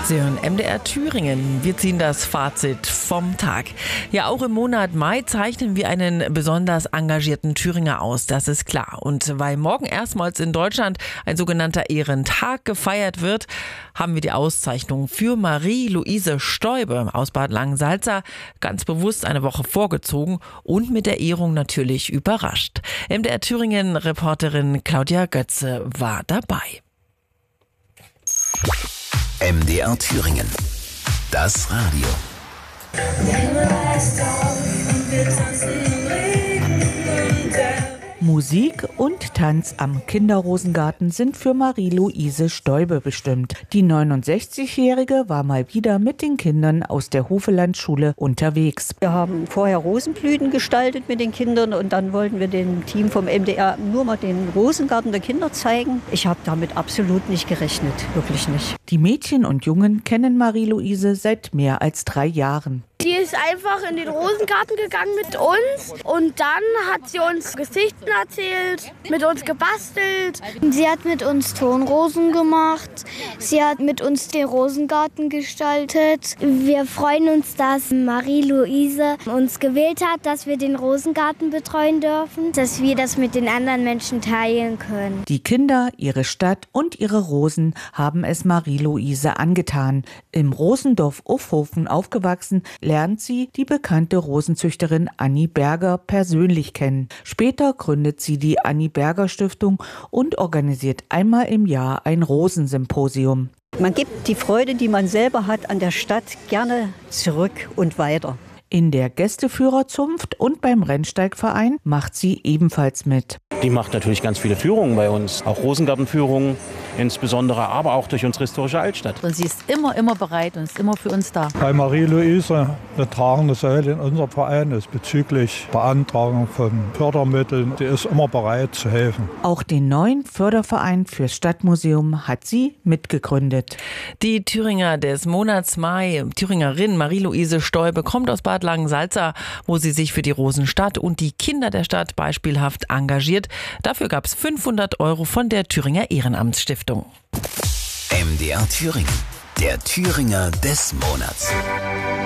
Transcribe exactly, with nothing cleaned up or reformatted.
Sie hören M D R Thüringen. Wir ziehen das Fazit vom Tag. Ja, auch im Monat Mai zeichnen wir einen besonders engagierten Thüringer aus, das ist klar. Und weil morgen erstmals in Deutschland ein sogenannter Ehrentag gefeiert wird, haben wir die Auszeichnung für Marie-Luise Stäube aus Bad Langensalza ganz bewusst eine Woche vorgezogen und mit der Ehrung natürlich überrascht. M D R Thüringen-Reporterin Claudia Götze war dabei. M D R Thüringen. Das Radio. Musik und Tanz am Kinderrosengarten sind für Marie-Luise Stäube bestimmt. Die neunundsechzigjährige war mal wieder mit den Kindern aus der Hufelandschule unterwegs. Wir haben vorher Rosenblüten gestaltet mit den Kindern und dann wollten wir dem Team vom M D R nur mal den Rosengarten der Kinder zeigen. Ich habe damit absolut nicht gerechnet, wirklich nicht. Die Mädchen und Jungen kennen Marie-Luise seit mehr als drei Jahren. Die ist einfach in den Rosengarten gegangen mit uns und dann hat sie uns Geschichten erzählt, mit uns gebastelt. Sie hat mit uns Tonrosen gemacht, sie hat mit uns den Rosengarten gestaltet. Wir freuen uns, dass Marie-Luise uns gewählt hat, dass wir den Rosengarten betreuen dürfen, dass wir das mit den anderen Menschen teilen können. Die Kinder, ihre Stadt und ihre Rosen haben es Marie-Luise angetan. Im Rosendorf Uffhofen aufgewachsen, lernt sie die bekannte Rosenzüchterin Annie Berger persönlich kennen. Später gründet sie die Annie Berger Stiftung und organisiert einmal im Jahr ein Rosensymposium. Man gibt die Freude, die man selber hat an der Stadt, gerne zurück und weiter. In der Gästeführerzunft und beim Rennsteigverein macht sie ebenfalls mit. Die macht natürlich ganz viele Führungen bei uns, auch Rosengartenführungen insbesondere, aber auch durch unsere historische Altstadt. Und sie ist immer, immer bereit und ist immer für uns da. Bei Marie-Luise eine tragende Säule in unserem Verein ist bezüglich Beantragung von Fördermitteln. Die ist immer bereit zu helfen. Auch den neuen Förderverein fürs Stadtmuseum hat sie mitgegründet. Die Thüringer des Monats Mai, Thüringerin Marie-Luise Stäube, kommt aus Bad Langensalza, wo sie sich für die Rosenstadt und die Kinder der Stadt beispielhaft engagiert. Dafür gab es fünfhundert Euro von der Thüringer Ehrenamtsstiftung. M D R Thüringen, der Thüringer des Monats.